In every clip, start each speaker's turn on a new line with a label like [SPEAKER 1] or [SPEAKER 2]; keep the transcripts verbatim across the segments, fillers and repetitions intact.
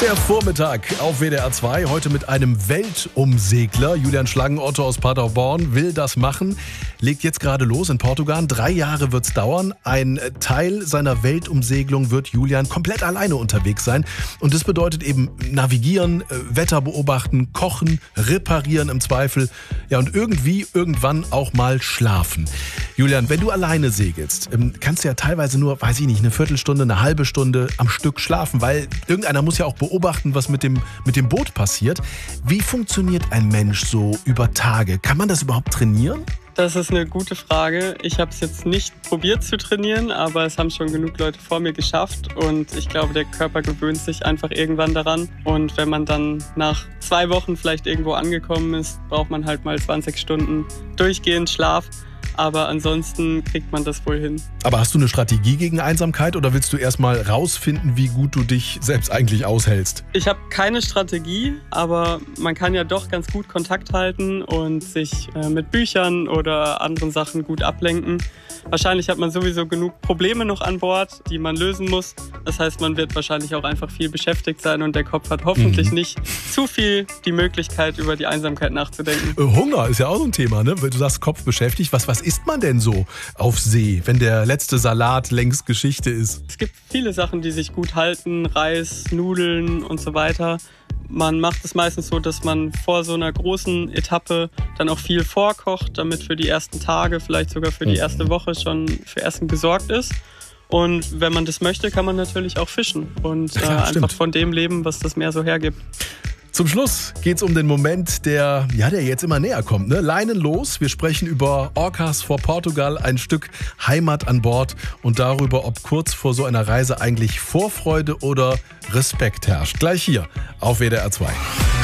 [SPEAKER 1] Der Vormittag auf W D R zwei, heute mit einem Weltumsegler. Julian Schlangenotto aus Paderborn will das machen, legt jetzt gerade los in Portugal. Drei Jahre wird es dauern. Ein Teil seiner Weltumsegelung wird Julian komplett alleine unterwegs sein. Und das bedeutet eben navigieren, Wetter beobachten, kochen, reparieren im Zweifel. Ja, und irgendwie, irgendwann auch mal schlafen. Julian, wenn du alleine segelst, kannst du ja teilweise nur, weiß ich nicht, eine Viertelstunde, eine halbe Stunde am Stück schlafen, weil irgendeiner muss ja auch beobachten, was mit dem, mit dem Boot passiert. Wie funktioniert ein Mensch so über Tage? Kann man das überhaupt trainieren?
[SPEAKER 2] Das ist eine gute Frage. Ich habe es jetzt nicht probiert zu trainieren, aber es haben schon genug Leute vor mir geschafft. Und ich glaube, der Körper gewöhnt sich einfach irgendwann daran. Und wenn man dann nach zwei Wochen vielleicht irgendwo angekommen ist, braucht man halt mal zwanzig Stunden durchgehend Schlaf. Aber ansonsten kriegt man das wohl hin.
[SPEAKER 1] Aber hast du eine Strategie gegen Einsamkeit oder willst du erstmal rausfinden, wie gut du dich selbst eigentlich aushältst?
[SPEAKER 2] Ich habe keine Strategie, aber man kann ja doch ganz gut Kontakt halten und sich äh, mit Büchern oder anderen Sachen gut ablenken. Wahrscheinlich hat man sowieso genug Probleme noch an Bord, die man lösen muss. Das heißt, man wird wahrscheinlich auch einfach viel beschäftigt sein und der Kopf hat hoffentlich mhm. nicht zu viel die Möglichkeit, über die Einsamkeit nachzudenken.
[SPEAKER 1] Hunger ist ja auch so ein Thema, ne? Du sagst, Kopf beschäftigt. Was, was isst man denn so auf See, wenn der letzte Salat längst Geschichte ist?
[SPEAKER 2] Es gibt viele Sachen, die sich gut halten. Reis, Nudeln und so weiter. Man macht es meistens so, dass man vor so einer großen Etappe dann auch viel vorkocht, damit für die ersten Tage, vielleicht sogar für die erste Woche schon für Essen gesorgt ist. Und wenn man das möchte, kann man natürlich auch fischen und ja, klar, äh, einfach von dem leben, was das Meer so hergibt.
[SPEAKER 1] Zum Schluss geht's um den Moment, der, ja, der jetzt immer näher kommt. Ne? Leinen los. Wir sprechen über Orcas vor Portugal, ein Stück Heimat an Bord und darüber, ob kurz vor so einer Reise eigentlich Vorfreude oder Respekt herrscht. Gleich hier auf W D R zwei.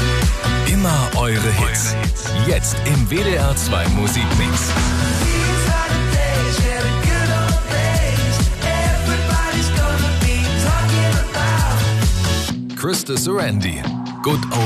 [SPEAKER 3] Immer eure Hits. Jetzt im W D R zwei Musikmix. Krista Sorandi. Good old